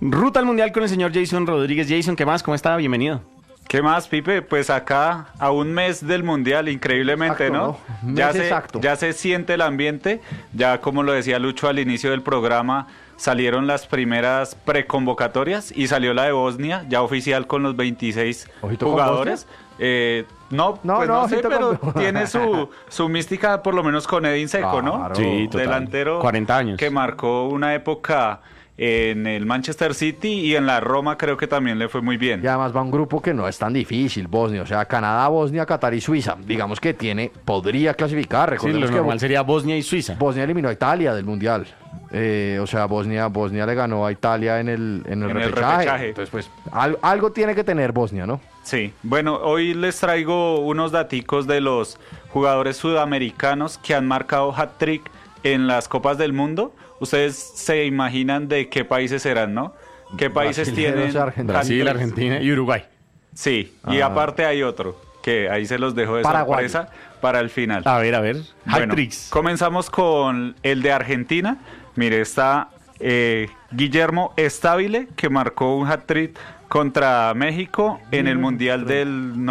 Ruta al Mundial con el señor Jason Rodríguez. Jason, ¿qué más? ¿Cómo está? Bienvenido. ¿Qué más, Pipe? Pues acá a un mes del Mundial, increíblemente, exacto, ¿no? Exacto. Ya se siente el ambiente, ya como lo decía Lucho al inicio del programa, salieron las primeras preconvocatorias y salió la de Bosnia, ya oficial con los 26 ¿Ojito con jugadores. No sé, pero tiene su mística, por lo menos con Edin Dzeko, ¿no? Claro. Sí, total. Delantero 40 años. que marcó una época en el Manchester City y en la Roma creo que también le fue muy bien. Y además va un grupo que no es tan difícil, Bosnia, o sea, Canadá, Bosnia, Qatar y Suiza. Digamos que podría clasificar. Sí, Recordemos lo que normal sería Bosnia y Suiza. Bosnia eliminó a Italia del Mundial. O sea, Bosnia le ganó a Italia en el repechaje. Entonces, pues, algo tiene que tener Bosnia, ¿no? Sí, bueno, hoy les traigo unos daticos de los jugadores sudamericanos que han marcado hat-trick en las Copas del Mundo. Ustedes se imaginan de qué países serán, ¿no? ¿Qué países Brasileños, tienen? Argentina. Brasil, Argentina y Uruguay. Sí, y aparte hay otro, que ahí se los dejo de Paraguay. sorpresa para el final. A ver. Bueno, Hat-tricks. comenzamos con el de Argentina. Mire, está Guillermo Stabile, que marcó un hat-trick contra México en el Mundial de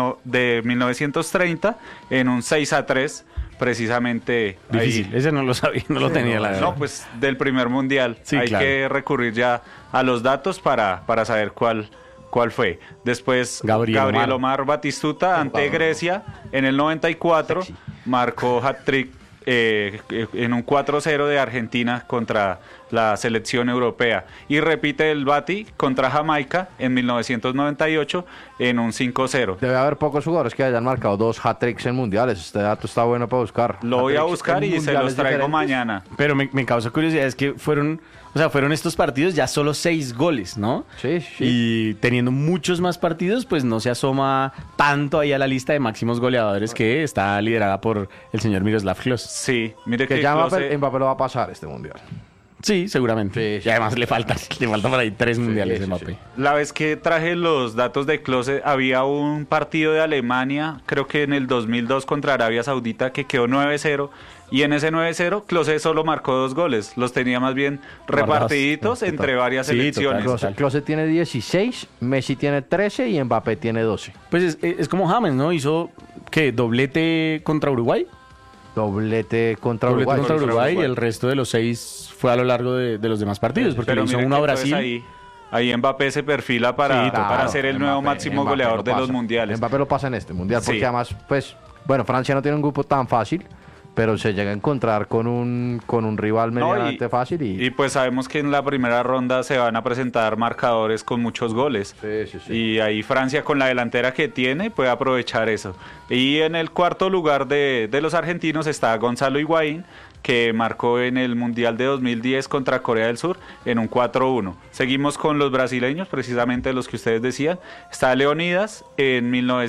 1930 en un 6-3, precisamente. Difícil, ahí. ese no lo sabía, no lo tenía la verdad. No, pues del primer Mundial. Sí, Hay claro. que recurrir ya a los datos para saber cuál fue. Después, Gabriel Omar Batistuta ante Grecia en el 94 marcó hat-trick en un 4-0 de Argentina contra la selección europea. Y repite el Bati contra Jamaica en 1998 en un 5-0. Debe haber pocos jugadores que hayan marcado 2 hat-tricks en mundiales. Este dato está bueno para buscar. Lo voy a Hat-tricks buscar en y se los mundiales traigo diferentes. mañana. Pero me causa curiosidad, es que fueron estos partidos ya solo 6 goles, ¿no? Sí. Y teniendo muchos más partidos, pues no se asoma tanto ahí a la lista de máximos goleadores que está liderada por el señor Miroslav Klose. Sí, mire Que que ya Klose- Mbappé lo va a pasar este mundial. Sí, seguramente. Sí. Y además le faltan por ahí 3 mundiales de sí, Mbappé. sí. La vez que traje los datos de Klose, había un partido de Alemania, creo que en el 2002 contra Arabia Saudita, que quedó 9-0. Y en ese 9-0, Klose solo marcó 2 goles. Los tenía más bien Guardados. repartiditos Total. entre varias Sí, selecciones. total. Klose tiene 16, Messi tiene 13 y Mbappé tiene 12. Pues es como James, ¿no? Hizo, ¿qué? ¿Doblete contra Uruguay? Doblete contra Doblete Uruguay. contra Uruguay y Uruguay. el resto de los 6 fue a lo largo de los demás partidos, porque le hizo mire uno a que entonces Brasil. ahí Mbappé se perfila para, Sí, total. para ser el nuevo máximo Mbappé goleador lo de los pasa. mundiales. Mbappé lo pasa en este mundial, porque Sí. además, pues, bueno, Francia no tiene un grupo tan fácil, pero se llega a encontrar con un rival No, medianamente fácil y pues sabemos que en la primera ronda se van a presentar marcadores con muchos goles. Sí. Y ahí Francia, con la delantera que tiene, puede aprovechar eso. Y en el cuarto lugar de los argentinos está Gonzalo Higuaín, que marcó en el Mundial de 2010 contra Corea del Sur en un 4-1. Seguimos con los brasileños, precisamente los que ustedes decían. Está Leonidas en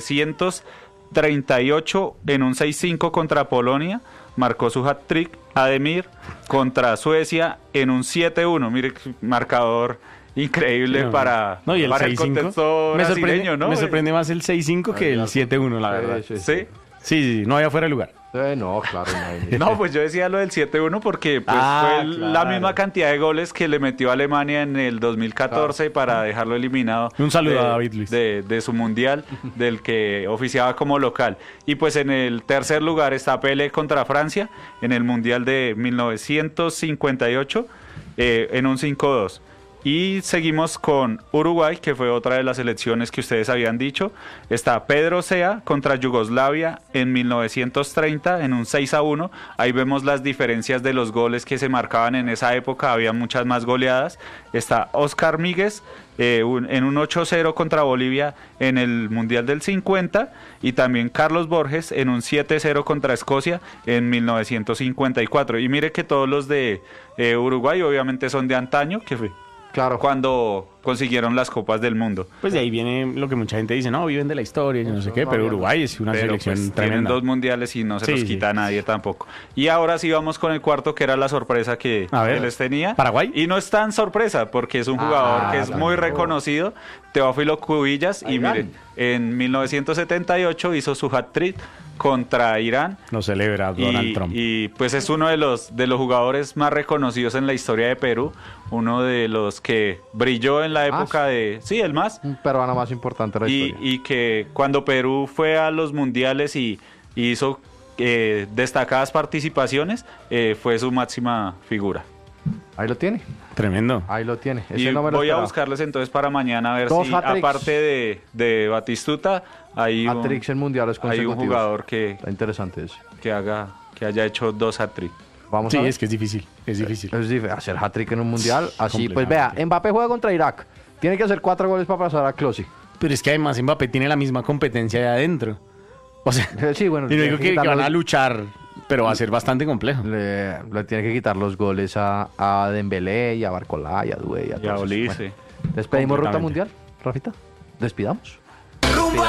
1938 en un 6-5 contra Polonia, marcó su hat-trick. Ademir contra Suecia en un 7-1. Mire, marcador increíble No, para, no, y el para el 6-5. contexto brasileño, ¿no? Me sorprende más el 6-5 que el 7-1, la verdad. Sí. Sí, no había fuera de lugar. No, claro. No, pues yo decía lo del 7-1 porque pues, Ah, fue claro. la misma cantidad de goles que le metió a Alemania en el 2014 para dejarlo eliminado. Un saludo de, a David Luiz. De su mundial, del que oficiaba como local. Y pues en el tercer lugar está Pelé contra Francia en el mundial de 1958 en un 5-2. Y seguimos con Uruguay, que fue otra de las selecciones que ustedes habían dicho. Está Pedro Sea contra Yugoslavia en 1930 en un 6-1. Ahí vemos las diferencias de los goles que se marcaban en esa época. Había muchas más goleadas. Está Oscar Míguez en un 8-0 contra Bolivia en el Mundial del 50. Y también Carlos Borges en un 7-0 contra Escocia en 1954. Y mire que todos los de Uruguay obviamente son de antaño, que fue Claro. cuando consiguieron las Copas del Mundo. Pues de ahí viene lo que mucha gente dice, no, viven de la historia, yo no sé qué, pero Uruguay es una Pero selección pues, tienen tremenda. 2 mundiales y no se Sí, los sí. quita a nadie tampoco. Y ahora sí vamos con el cuarto, que era la sorpresa que A ver, les tenía. ¿Paraguay? Y no es tan sorpresa, porque es un jugador que es muy claro. reconocido, Teófilo Cubillas, y Ahí miren, en 1978 hizo su hat-trick contra Irán. Lo celebra Donald Trump. Y pues es uno de los jugadores más reconocidos en la historia de Perú, uno de los que brilló en la época de... Sí, el más. Un peruano más importante de la historia. Y que cuando Perú fue a los mundiales y hizo destacadas participaciones, fue su máxima figura. Ahí lo tiene. Tremendo. Ahí lo tiene. Y no me lo voy a esperaba. buscarles entonces para mañana a ver Dos si, hat-tricks. aparte de Batistuta, hay Hat-tricks en mundiales un consecutivos. jugador Está interesante eso. que haya hecho 2 hat-tricks. Vamos Sí, a ver. es que es difícil. Es difícil. Es difícil hacer hat-trick en un mundial. Así, pues Completamente. vea, Mbappé juega contra Irak. Tiene que hacer 4 goles para pasar a Klose. Pero es que además Mbappé tiene la misma competencia ahí adentro. O sea, Sí, bueno. y no tiene digo que quitar van los- a luchar, pero va a ser bastante complejo. le tiene que quitar los goles a Dembélé y a Barcola y a Doué y a Y a todos esos. Olise. Bueno, despedimos ruta Completamente. mundial, Rafita. Despidamos.